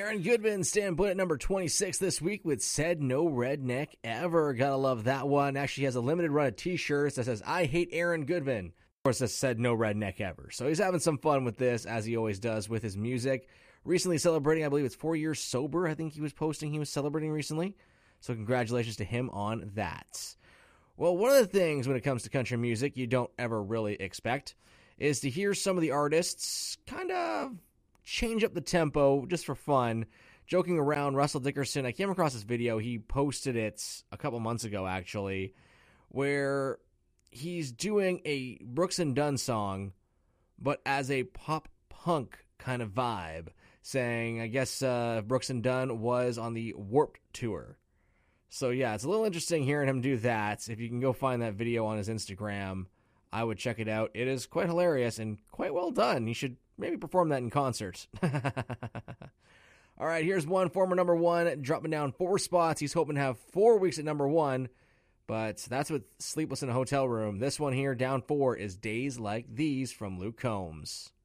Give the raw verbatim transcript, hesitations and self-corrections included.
Aaron Goodman staying put at number twenty-six this week with Said No Redneck Ever. Gotta love that one. Actually has a limited run of t-shirts that says, I hate Aaron Goodman. Of course, that said No Redneck Ever. So he's having some fun with this, as he always does with his music. Recently celebrating, I believe it's four years sober. I think he was posting he was celebrating recently. So congratulations to him on that. Well, one of the things when it comes to country music you don't ever really expect is to hear some of the artists kind of change up the tempo just for fun. Joking around, Russell Dickerson, I came across this video. He posted it a couple months ago, actually, where he's doing a Brooks and Dunn song, but as a pop-punk kind of vibe, saying, I guess uh, Brooks and Dunn was on the Warped Tour. So, yeah, it's a little interesting hearing him do that. If you can go find that video on his Instagram, I would check it out. It is quite hilarious and quite well done. He should maybe perform that in concert. All right, here's one former number one, dropping down four spots. He's hoping to have four weeks at number one, but that's with Sleepless in a Hotel Room. This one here, down four, is Days Like These from Luke Combs.